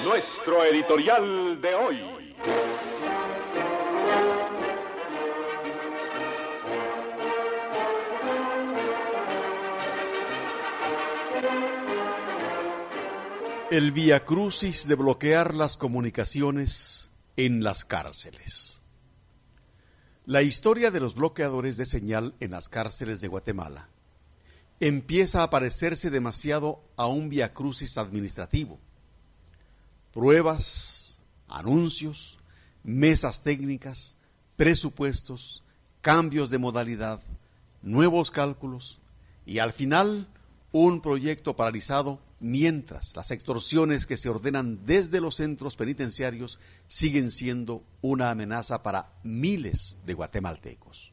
Nuestro editorial de hoy. El viacrucis de bloquear las comunicaciones en las cárceles. La historia de los bloqueadores de señal en las cárceles de Guatemala empieza a parecerse demasiado a un viacrucis administrativo. Pruebas, anuncios, mesas técnicas, presupuestos, cambios de modalidad, nuevos cálculos y al final un proyecto paralizado mientras las extorsiones que se ordenan desde los centros penitenciarios siguen siendo una amenaza para miles de guatemaltecos.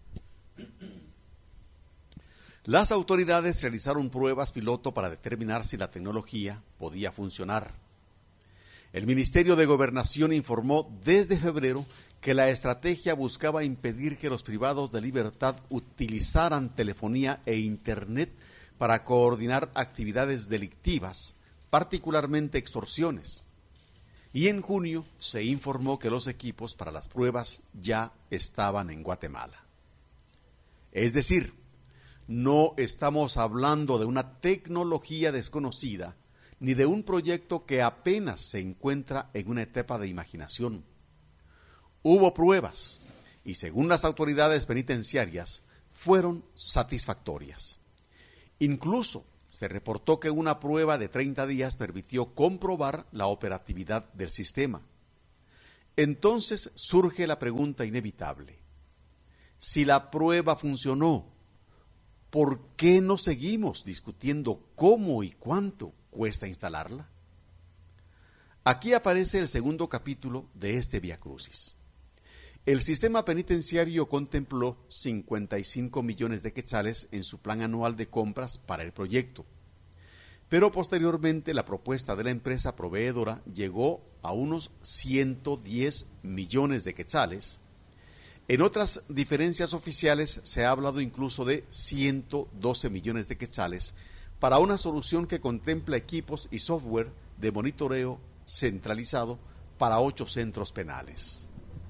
Las autoridades realizaron pruebas piloto para determinar si la tecnología podía funcionar. El Ministerio de Gobernación informó desde febrero que la estrategia buscaba impedir que los privados de libertad utilizaran telefonía e internet para coordinar actividades delictivas, particularmente extorsiones. Y en junio se informó que los equipos para las pruebas ya estaban en Guatemala. Es decir, no estamos hablando de una tecnología desconocida, ni de un proyecto que apenas se encuentra en una etapa de imaginación. Hubo pruebas, y según las autoridades penitenciarias, fueron satisfactorias. Incluso se reportó que una prueba de 30 días permitió comprobar la operatividad del sistema. Entonces surge la pregunta inevitable: si la prueba funcionó, ¿por qué no seguimos discutiendo cómo y cuánto cuesta instalarla? Aquí aparece el segundo capítulo de este viacrucis. El sistema penitenciario contempló 55 millones de quetzales en su plan anual de compras para el proyecto, pero posteriormente la propuesta de la empresa proveedora llegó a unos 110 millones de quetzales. En otras diferencias oficiales se ha hablado incluso de 112 millones de quetzales para una solución que contempla equipos y software de monitoreo centralizado para 8 centros penales.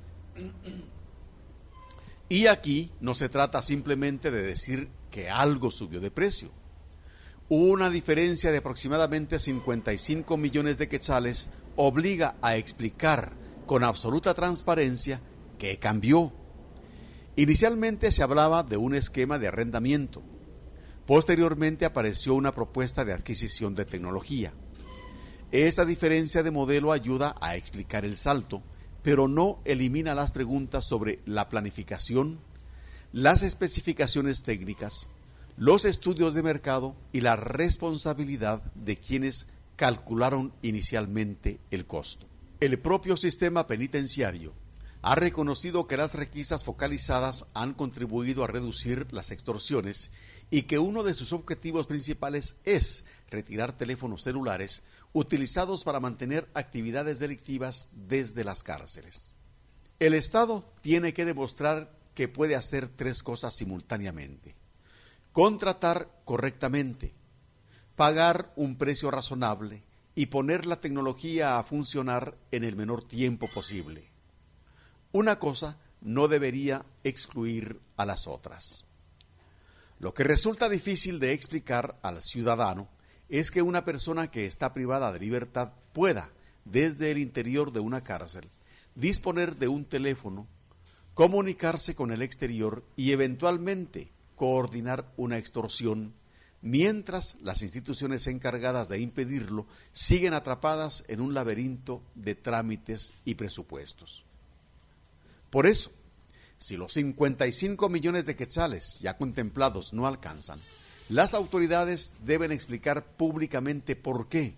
Y aquí no se trata simplemente de decir que algo subió de precio. Una diferencia de aproximadamente 55 millones de quetzales obliga a explicar con absoluta transparencia qué cambió. Inicialmente se hablaba de un esquema de arrendamiento. Posteriormente apareció una propuesta de adquisición de tecnología. Esa diferencia de modelo ayuda a explicar el salto, pero no elimina las preguntas sobre la planificación, las especificaciones técnicas, los estudios de mercado y la responsabilidad de quienes calcularon inicialmente el costo. El propio sistema penitenciario ha reconocido que las requisas focalizadas han contribuido a reducir las extorsiones y que uno de sus objetivos principales es retirar teléfonos celulares utilizados para mantener actividades delictivas desde las cárceles. El Estado tiene que demostrar que puede hacer 3 cosas simultáneamente: contratar correctamente, pagar un precio razonable y poner la tecnología a funcionar en el menor tiempo posible. Una cosa no debería excluir a las otras. Lo que resulta difícil de explicar al ciudadano es que una persona que está privada de libertad pueda, desde el interior de una cárcel, disponer de un teléfono, comunicarse con el exterior y eventualmente coordinar una extorsión, mientras las instituciones encargadas de impedirlo siguen atrapadas en un laberinto de trámites y presupuestos. Por eso, si los 55 millones de quetzales ya contemplados no alcanzan, las autoridades deben explicar públicamente por qué,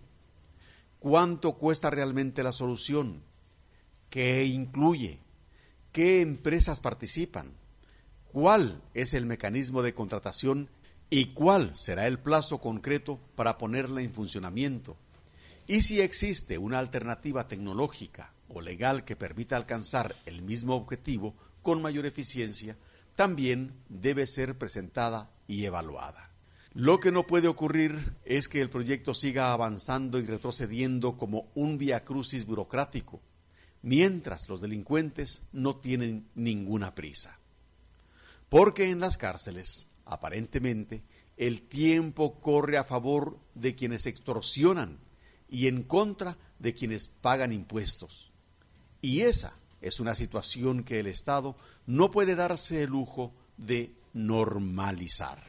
cuánto cuesta realmente la solución, qué incluye, qué empresas participan, cuál es el mecanismo de contratación y cuál será el plazo concreto para ponerla en funcionamiento, y si existe una alternativa tecnológica o legal que permita alcanzar el mismo objetivo con mayor eficiencia, también debe ser presentada y evaluada. Lo que no puede ocurrir es que el proyecto siga avanzando y retrocediendo como un viacrucis burocrático, mientras los delincuentes no tienen ninguna prisa. Porque en las cárceles, aparentemente, el tiempo corre a favor de quienes extorsionan y en contra de quienes pagan impuestos. Y esa es una situación que el Estado no puede darse el lujo de normalizar.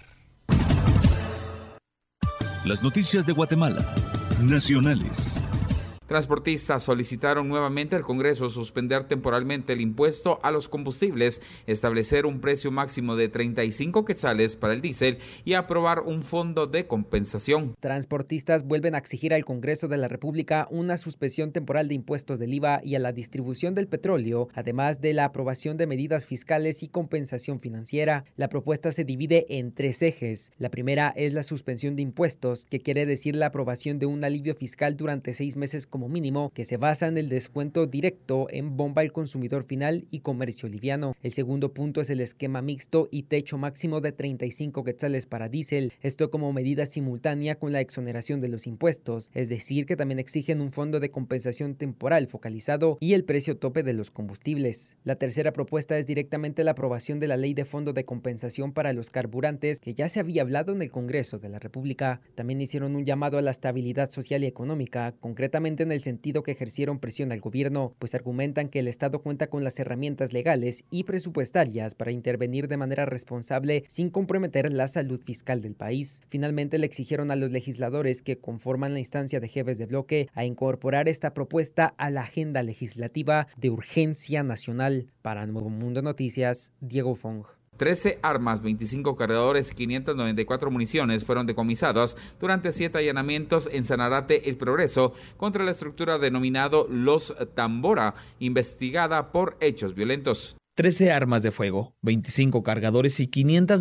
Las noticias de Guatemala, nacionales. Transportistas solicitaron nuevamente al Congreso suspender temporalmente el impuesto a los combustibles, establecer un precio máximo de 35 quetzales para el diésel y aprobar un fondo de compensación. Transportistas vuelven a exigir al Congreso de la República una suspensión temporal de impuestos del IVA y a la distribución del petróleo, además de la aprobación de medidas fiscales y compensación financiera. La propuesta se divide en 3 ejes. La primera es la suspensión de impuestos, que quiere decir la aprobación de un alivio fiscal durante 6 meses como mínimo, que se basa en el descuento directo en bomba al consumidor final y comercio liviano. El segundo punto es el esquema mixto y techo máximo de 35 quetzales para diésel, esto como medida simultánea con la exoneración de los impuestos, es decir que también exigen un fondo de compensación temporal focalizado y el precio tope de los combustibles. La tercera propuesta es directamente la aprobación de la ley de fondo de compensación para los carburantes, que ya se había hablado en el Congreso de la República. También hicieron un llamado a la estabilidad social y económica, concretamente en el sentido que ejercieron presión al gobierno, pues argumentan que el Estado cuenta con las herramientas legales y presupuestarias para intervenir de manera responsable sin comprometer la salud fiscal del país. Finalmente le exigieron a los legisladores que conforman la instancia de jefes de bloque a incorporar esta propuesta a la agenda legislativa de urgencia nacional. Para Nuevo Mundo Noticias, Diego Fong. 13 armas, 25 cargadores y 594 municiones fueron decomisadas durante 7 allanamientos en Sanarate El Progreso contra la estructura denominado Los Tambora, investigada por hechos violentos. 13 armas de fuego, 25 cargadores y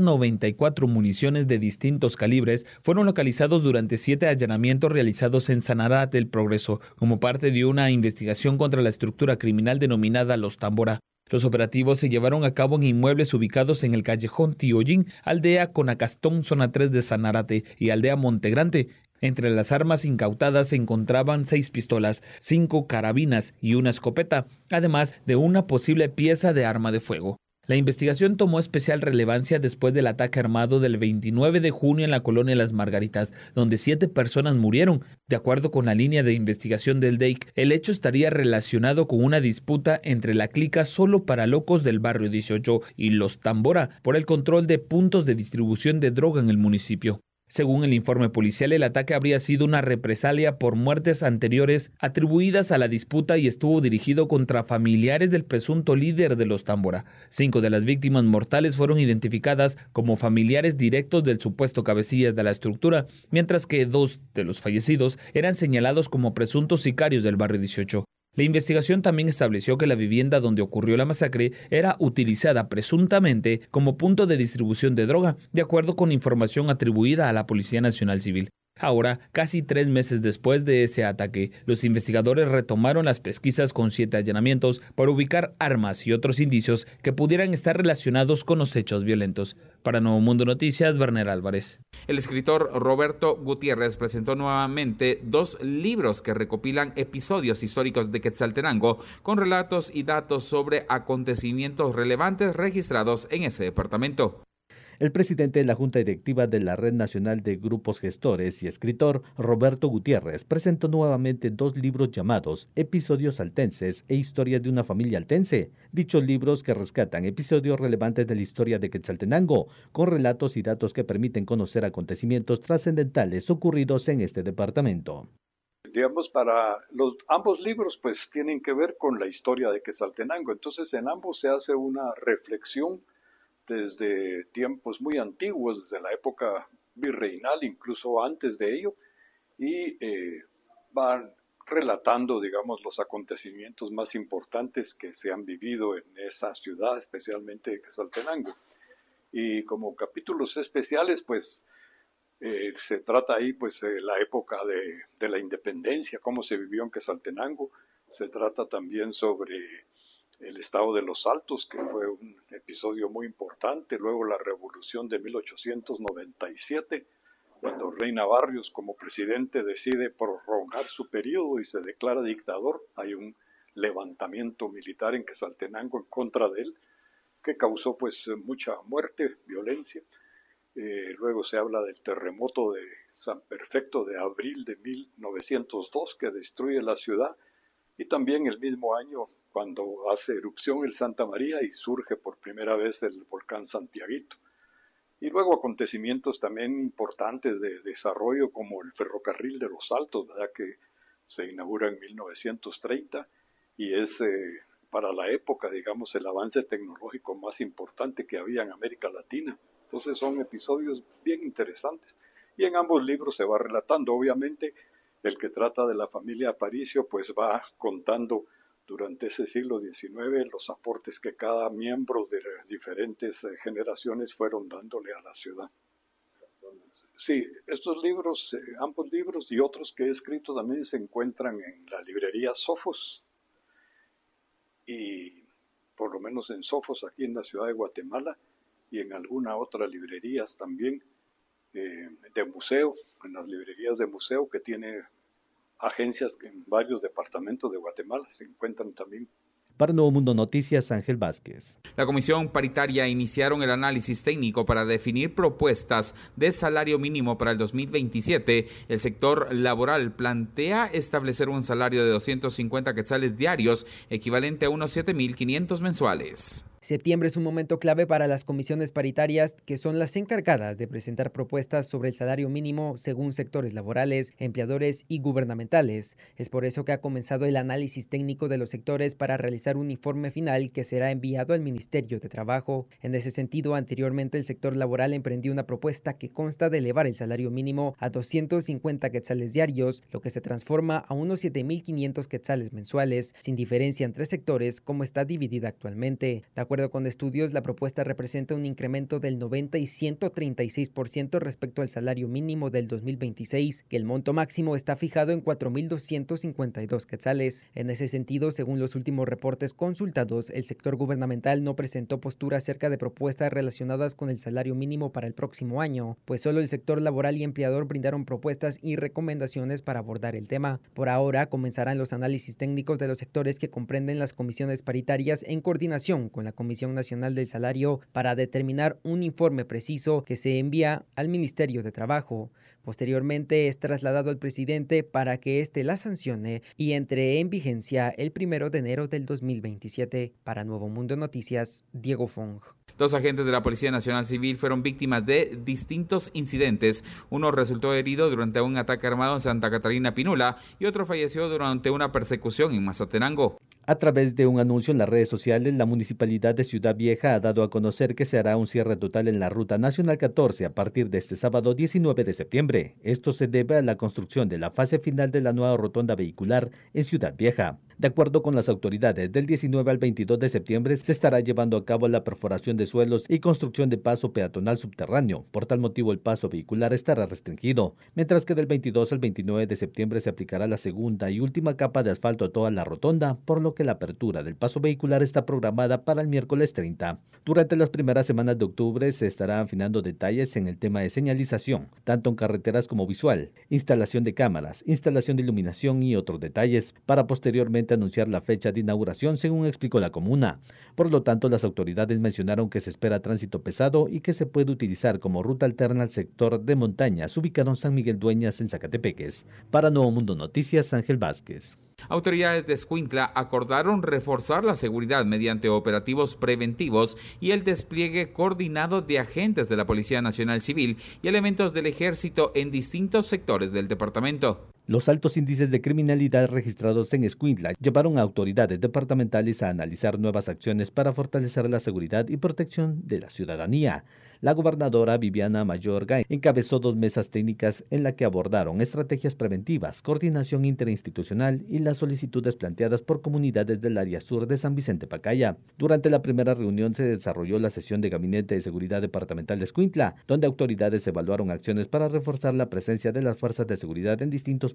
594 municiones de distintos calibres fueron localizados durante 7 allanamientos realizados en Sanarate El Progreso como parte de una investigación contra la estructura criminal denominada Los Tambora. Los operativos se llevaron a cabo en inmuebles ubicados en el callejón Tiollín, aldea Conacastón, zona 3 de Sanarate y aldea Montegrande. Entre las armas incautadas se encontraban 6 pistolas, 5 carabinas y una escopeta, además de una posible pieza de arma de fuego. La investigación tomó especial relevancia después del ataque armado del 29 de junio en la colonia Las Margaritas, donde 7 personas murieron. De acuerdo con la línea de investigación del DEIC, el hecho estaría relacionado con una disputa entre la clica Solo para Locos del barrio 18 y Los Tambora por el control de puntos de distribución de droga en el municipio. Según el informe policial, el ataque habría sido una represalia por muertes anteriores atribuidas a la disputa y estuvo dirigido contra familiares del presunto líder de Los Tambora. 5 de las víctimas mortales fueron identificadas como familiares directos del supuesto cabecilla de la estructura, mientras que 2 de los fallecidos eran señalados como presuntos sicarios del barrio 18. La investigación también estableció que la vivienda donde ocurrió la masacre era utilizada presuntamente como punto de distribución de droga, de acuerdo con información atribuida a la Policía Nacional Civil. Ahora, casi 3 meses después de ese ataque, los investigadores retomaron las pesquisas con 7 allanamientos para ubicar armas y otros indicios que pudieran estar relacionados con los hechos violentos. Para Nuevo Mundo Noticias, Werner Álvarez. El escritor Roberto Gutiérrez presentó nuevamente 2 libros que recopilan episodios históricos de Quetzaltenango con relatos y datos sobre acontecimientos relevantes registrados en ese departamento. El presidente de la Junta Directiva de la Red Nacional de Grupos Gestores y escritor, Roberto Gutiérrez, presentó nuevamente 2 libros llamados Episodios Altenses e Historias de una Familia Altense. Dichos libros que rescatan episodios relevantes de la historia de Quetzaltenango, con relatos y datos que permiten conocer acontecimientos trascendentales ocurridos en este departamento. Digamos, para ambos libros pues tienen que ver con la historia de Quetzaltenango, entonces en ambos se hace una reflexión desde tiempos muy antiguos, desde la época virreinal, incluso antes de ello, y van relatando, digamos, los acontecimientos más importantes que se han vivido en esa ciudad, especialmente de Quetzaltenango. Y como capítulos especiales, pues, se trata ahí, pues, la época de la independencia, cómo se vivió en Quetzaltenango. Se trata también sobre el estado de los Altos, que fue un episodio muy importante, luego la revolución de 1897, Cuando Reina Barrios como presidente decide prolongar su periodo y se declara dictador, hay un levantamiento militar en Quetzaltenango en contra de él, que causó pues mucha muerte, violencia. Luego se habla del terremoto de San Perfecto de abril de 1902 que destruye la ciudad, y también el mismo año cuando hace erupción el Santa María y surge por primera vez el volcán Santiaguito. Y luego acontecimientos también importantes de desarrollo como el ferrocarril de los Altos, ¿verdad?, que se inaugura en 1930 y es para la época, digamos, el avance tecnológico más importante que había en América Latina. Entonces son episodios bien interesantes y en ambos libros se va relatando. Obviamente el que trata de la familia Aparicio pues va contando durante ese siglo XIX los aportes que cada miembro de las diferentes generaciones fueron dándole a la ciudad. Sí, estos libros, ambos libros y otros que he escrito también se encuentran en la librería Sofos, y por lo menos en Sofos aquí en la ciudad de Guatemala, y en algunas otras librerías también de museo, en las librerías de museo que tiene agencias en varios departamentos de Guatemala, se encuentran también. Para Nuevo Mundo Noticias, Ángel Vázquez. La comisión paritaria iniciaron el análisis técnico para definir propuestas de salario mínimo para el 2027. El sector laboral plantea establecer un salario de 250 quetzales diarios, equivalente a unos 7.500 mensuales. Septiembre es un momento clave para las comisiones paritarias, que son las encargadas de presentar propuestas sobre el salario mínimo según sectores laborales, empleadores y gubernamentales. Es por eso que ha comenzado el análisis técnico de los sectores para realizar un informe final que será enviado al Ministerio de Trabajo. En ese sentido, anteriormente el sector laboral emprendió una propuesta que consta de elevar el salario mínimo a 250 quetzales diarios, lo que se transforma a unos 7.500 quetzales mensuales, sin diferencia entre sectores como está dividida actualmente. De acuerdo con estudios, la propuesta representa un incremento del 90 y 136% respecto al salario mínimo del 2026, que el monto máximo está fijado en 4.252 quetzales. En ese sentido, según los últimos reportes consultados, el sector gubernamental no presentó postura acerca de propuestas relacionadas con el salario mínimo para el próximo año, pues solo el sector laboral y empleador brindaron propuestas y recomendaciones para abordar el tema. Por ahora, comenzarán los análisis técnicos de los sectores que comprenden las comisiones paritarias en coordinación con la Comisión Nacional del Salario para determinar un informe preciso que se envía al Ministerio de Trabajo. Posteriormente es trasladado al presidente para que éste la sancione y entre en vigencia el 1 de enero del 2027. Para Nuevo Mundo Noticias, Diego Fong. 2 agentes de la Policía Nacional Civil fueron víctimas de distintos incidentes. Uno resultó herido durante un ataque armado en Santa Catarina Pinula y otro falleció durante una persecución en Mazatenango. A través de un anuncio en las redes sociales, la Municipalidad de Ciudad Vieja ha dado a conocer que se hará un cierre total en la Ruta Nacional 14 a partir de este sábado 19 de septiembre. Esto se debe a la construcción de la fase final de la nueva rotonda vehicular en Ciudad Vieja. De acuerdo con las autoridades, del 19 al 22 de septiembre se estará llevando a cabo la perforación de suelos y construcción de paso peatonal subterráneo. Por tal motivo, el paso vehicular estará restringido, mientras que del 22 al 29 de septiembre se aplicará la segunda y última capa de asfalto a toda la rotonda, por lo que la apertura del paso vehicular está programada para el miércoles 30. Durante las primeras semanas de octubre se estarán afinando detalles en el tema de señalización, tanto en carreteras como visual, instalación de cámaras, instalación de iluminación y otros detalles, para posteriormente anunciar la fecha de inauguración, según explicó la comuna. Por lo tanto, las autoridades mencionaron que se espera tránsito pesado y que se puede utilizar como ruta alterna al sector de montañas ubicado en San Miguel Dueñas, en Zacatepeques. Para Nuevo Mundo Noticias, Ángel Vázquez. Autoridades de Escuintla acordaron reforzar la seguridad mediante operativos preventivos y el despliegue coordinado de agentes de la Policía Nacional Civil y elementos del Ejército en distintos sectores del departamento. Los altos índices de criminalidad registrados en Escuintla llevaron a autoridades departamentales a analizar nuevas acciones para fortalecer la seguridad y protección de la ciudadanía. La gobernadora Viviana Mayorga encabezó 2 mesas técnicas en las que abordaron estrategias preventivas, coordinación interinstitucional y las solicitudes planteadas por comunidades del área sur de San Vicente Pacaya. Durante la primera reunión se desarrolló la sesión de Gabinete de Seguridad Departamental de Escuintla, donde autoridades evaluaron acciones para reforzar la presencia de las fuerzas de seguridad en distintos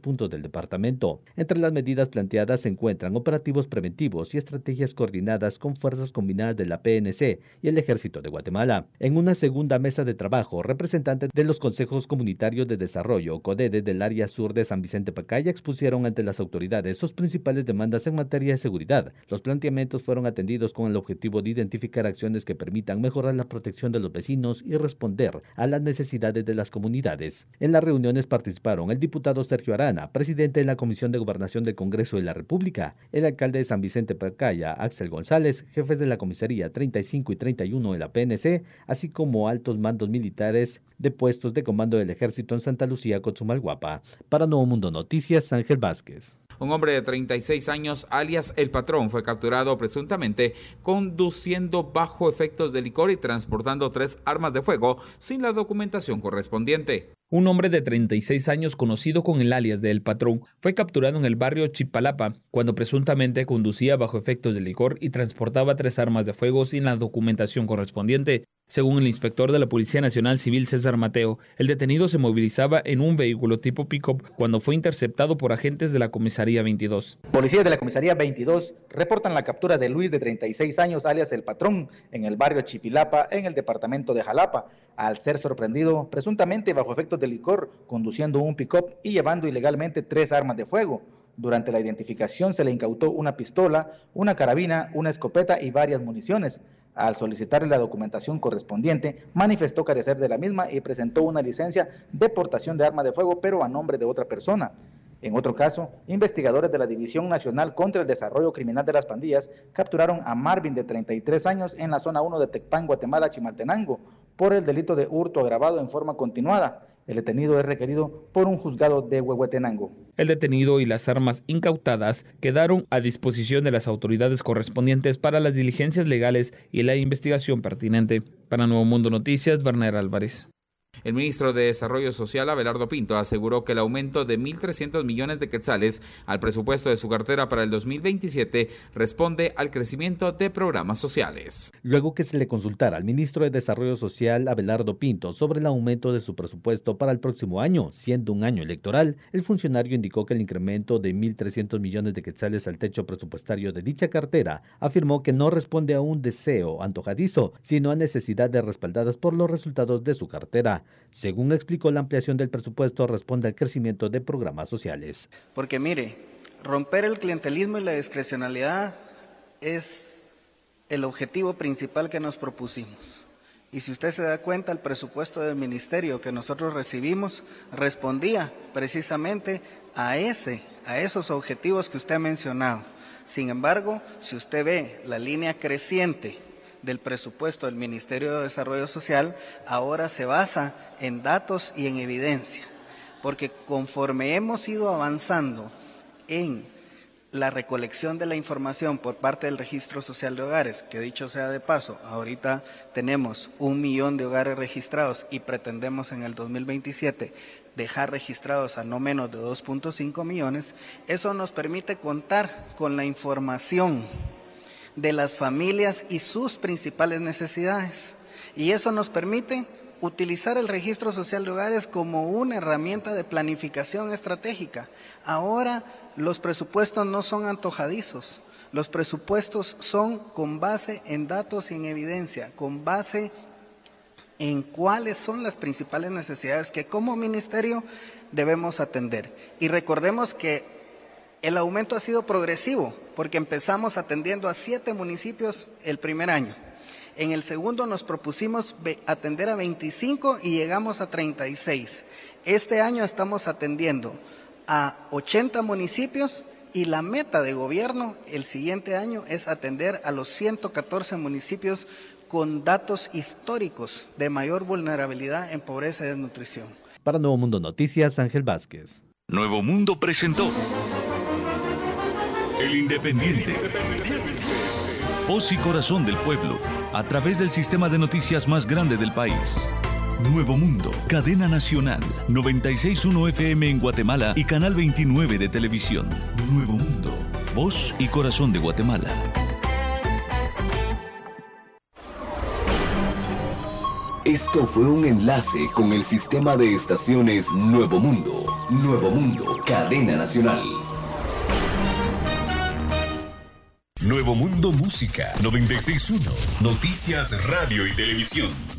puntos del departamento. Entre las medidas planteadas se encuentran operativos preventivos y estrategias coordinadas con fuerzas combinadas de la PNC y el Ejército de Guatemala. En una segunda mesa de trabajo, representantes de los consejos comunitarios de desarrollo, CODEDE, del área sur de San Vicente Pacaya, expusieron ante las autoridades sus principales demandas en materia de seguridad. Los planteamientos fueron atendidos con el objetivo de identificar acciones que permitan mejorar la protección de los vecinos y responder a las necesidades de las comunidades. En las reuniones participaron el diputado Sergio Arana, presidente de la Comisión de Gobernación del Congreso de la República, el alcalde de San Vicente Pacaya, Axel González, jefes de la comisaría 35 y 31 de la PNC, así como altos mandos militares de puestos de comando del Ejército en Santa Lucía, Cochumalguapa. Para Nuevo Mundo Noticias, Ángel Vázquez. Un hombre de 36 años, alias El Patrón, fue capturado presuntamente conduciendo bajo efectos de licor y transportando 3 armas de fuego sin la documentación correspondiente. Un hombre de 36 años, conocido con el alias de El Patrón, fue capturado en el barrio Chipalapa cuando presuntamente conducía bajo efectos de licor y transportaba 3 armas de fuego sin la documentación correspondiente. Según el inspector de la Policía Nacional Civil César Mateo, el detenido se movilizaba en un vehículo tipo pick-up cuando fue interceptado por agentes de la Comisaría 22. Policías de la Comisaría 22 reportan la captura de Luis, de 36 años, alias El Patrón, en el barrio Chipilapa, en el departamento de Jalapa, al ser sorprendido presuntamente bajo efectos de licor, conduciendo un pick-up y llevando ilegalmente 3 armas de fuego. Durante la identificación se le incautó una pistola, una carabina, una escopeta y varias municiones. Al solicitarle la documentación correspondiente, manifestó carecer de la misma y presentó una licencia de portación de arma de fuego, pero a nombre de otra persona. En otro caso, investigadores de la División Nacional contra el Desarrollo Criminal de las Pandillas capturaron a Marvin, de 33 años, en la zona 1 de Tecpan, Guatemala, Chimaltenango, por el delito de hurto agravado en forma continuada. El detenido es requerido por un juzgado de Huehuetenango. El detenido y las armas incautadas quedaron a disposición de las autoridades correspondientes para las diligencias legales y la investigación pertinente. Para Nuevo Mundo Noticias, Werner Álvarez. El ministro de Desarrollo Social, Abelardo Pinto, aseguró que el aumento de 1.300 millones de quetzales al presupuesto de su cartera para el 2027 responde al crecimiento de programas sociales. Luego que se le consultara al ministro de Desarrollo Social, Abelardo Pinto, sobre el aumento de su presupuesto para el próximo año, siendo un año electoral, el funcionario indicó que el incremento de 1.300 millones de quetzales al techo presupuestario de dicha cartera afirmó que no responde a un deseo antojadizo, sino a necesidades respaldadas por los resultados de su cartera. Según explicó, la ampliación del presupuesto responde al crecimiento de programas sociales. Porque mire, romper el clientelismo y la discrecionalidad es el objetivo principal que nos propusimos. Y si usted se da cuenta, el presupuesto del ministerio que nosotros recibimos respondía precisamente a esos objetivos que usted ha mencionado. Sin embargo, si usted ve la línea creciente del presupuesto del Ministerio de Desarrollo Social, ahora se basa en datos y en evidencia, porque conforme hemos ido avanzando en la recolección de la información por parte del Registro Social de Hogares, que dicho sea de paso, ahorita tenemos 1 millón de hogares registrados y pretendemos en el 2027 dejar registrados a no menos de 2.5 millones, eso nos permite contar con la información de las familias y sus principales necesidades. Y eso nos permite utilizar el Registro Social de Hogares como una herramienta de planificación estratégica. Ahora los presupuestos no son antojadizos, los presupuestos son con base en datos y en evidencia, con base en cuáles son las principales necesidades que como ministerio debemos atender. Y recordemos que el aumento ha sido progresivo, porque empezamos atendiendo a 7 municipios el primer año. En el segundo nos propusimos atender a 25 y llegamos a 36. Este año estamos atendiendo a 80 municipios y la meta de gobierno el siguiente año es atender a los 114 municipios con datos históricos de mayor vulnerabilidad en pobreza y desnutrición. Para Nuevo Mundo Noticias, Ángel Vázquez. Nuevo Mundo presentó El Independiente. Voz y corazón del pueblo, a través del sistema de noticias más grande del país. Nuevo Mundo, cadena nacional, 96.1 FM en Guatemala y canal 29 de televisión. Nuevo Mundo, voz y corazón de Guatemala. Esto fue un enlace con el sistema de estaciones Nuevo Mundo. Nuevo Mundo, cadena nacional. Nuevo Mundo Música 96.1. Noticias, radio y televisión.